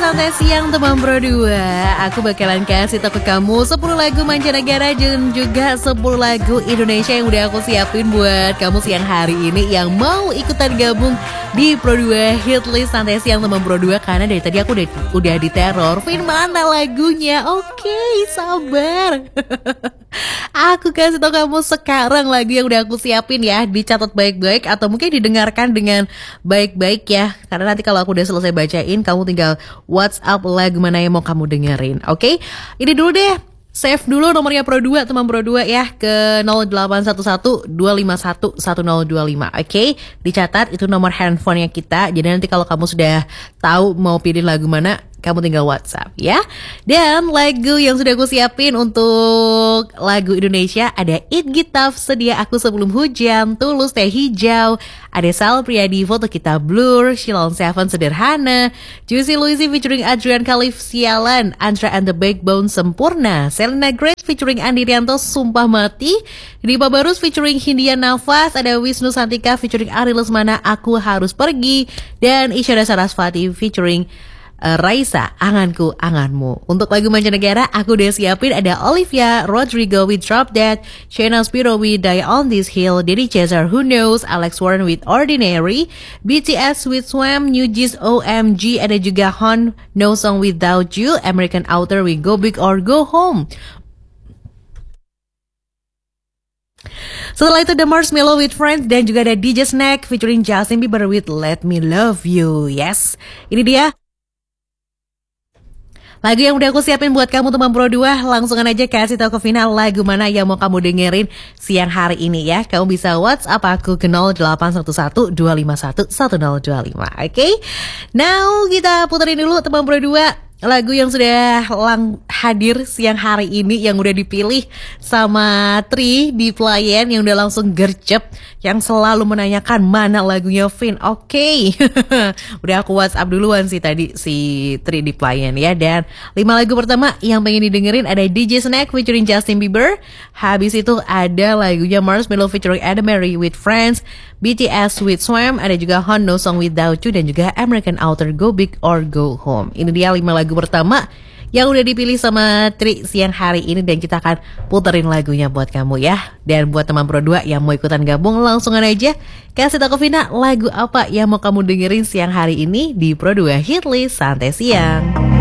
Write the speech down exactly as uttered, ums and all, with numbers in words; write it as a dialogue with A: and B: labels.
A: Santai Siang teman Pro dua. Aku bakalan kasih tau ke kamu sepuluh lagu mancanegara dan juga sepuluh lagu Indonesia yang udah aku siapin buat kamu siang hari ini yang mau ikutan gabung di Pro dua Hitlist Santai Siang teman Pro dua. Karena dari tadi aku udah, udah diteror, Vin mana lagunya? Oke, sabar. Aku kasih tau kamu sekarang lagu yang udah aku siapin ya. Dicatat baik-baik atau mungkin didengarkan dengan baik-baik ya. Karena nanti kalau aku udah selesai bacain, kamu tinggal WhatsApp lagu mana yang mau kamu dengerin. Oke, ini dulu deh. Save dulu nomornya Pro dua, teman Pro dua ya, ke nol delapan satu satu dua lima satu satu nol dua lima. Oke, dicatat itu nomor handphonenya kita. Jadi nanti kalau kamu sudah tahu mau pilih lagu mana, kamu tinggal WhatsApp ya. Dan lagu yang sudah aku siapin untuk lagu Indonesia ada It Gitaf, Sedia Aku Sebelum Hujan, Tulus Teh Hijau, ada Sal Priadi, Foto Kita Blur, Shilon Seven Sederhana, Juicy Luizy featuring Adrian Khalif Sialan, Andra and the Backbone Sempurna, Selena Grace featuring Andi Rianto Sumpah Mati, Dipa Barus featuring Hindia Nafas, ada Wisnu Santika featuring Ari Lesmana Aku Harus Pergi, dan Isyana Sarasvati featuring Uh, Raisa, Anganku, Anganmu. Untuk lagu mancanegara, aku udah siapin ada Olivia Rodrigo with Drop Dead, Shayna Spiro with Die on This Hill, Diddy Cesar Who Knows, Alex Warren with Ordinary, B T S with Swam, New Jeans O M G, ada juga Hon, No Song Without You, American Author with Go Big or Go Home. Setelah itu The Marshmello with Friends, dan juga ada D J Snake featuring Justin Bieber with Let Me Love You. Yes, ini dia lagu yang udah aku siapin buat kamu teman Pro dua. Langsungan aja kasih tahu ke Vina lagu mana yang mau kamu dengerin siang hari ini ya. Kamu bisa WhatsApp aku ke nol delapan satu satu dua lima satu satu nol dua lima. Oke, okay? Now kita puterin dulu teman Pro dua lagu yang sudah lang hadir siang hari ini, yang udah dipilih sama Tri di pelayan, yang udah langsung gercep, yang selalu menanyakan mana lagunya Vin. Oke, okay. Udah aku WhatsApp duluan sih tadi si Tri di pelayan ya. Dan lima lagu pertama yang pengen didengerin ada D J Snake featuring Justin Bieber, habis itu ada lagunya Marshmello featuring Adam Mary with Friends, B T S with Swam, ada juga Hon, No Song Without You, dan juga American Author Go Big or Go Home. Ini dia lima lagu pertama yang udah dipilih sama Tri siang hari ini, dan kita akan puterin lagunya buat kamu ya. Dan buat teman Pro dua yang mau ikutan gabung, langsungan aja kasih tau ke Vina lagu apa yang mau kamu dengerin siang hari ini di Pro dua Hitlist Santai Siang.